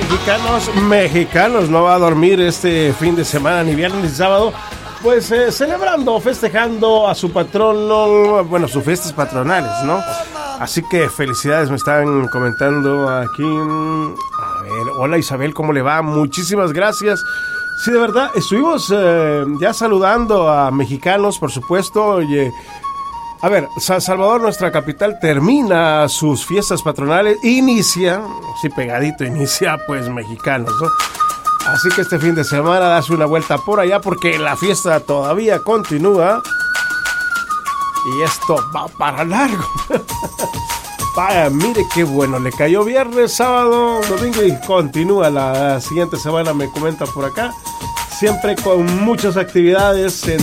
mexicanos no va a dormir este fin de semana, ni viernes ni sábado, pues celebrando, festejando a su patrono, bueno, sus fiestas patronales, ¿no? Así que felicidades, me están comentando aquí. A ver, hola Isabel, ¿cómo le va? Muchísimas gracias. Sí, de verdad, estuvimos ya saludando a mexicanos, por supuesto. Oye, a ver, San Salvador, nuestra capital, termina sus fiestas patronales, inicia, sí, pegadito, inicia pues mexicanos, ¿no? Así que este fin de semana das una vuelta por allá porque la fiesta todavía continúa y esto va para largo. Vaya, mire qué bueno, le cayó viernes, sábado, domingo y continúa la siguiente semana, me comenta por acá, siempre con muchas actividades en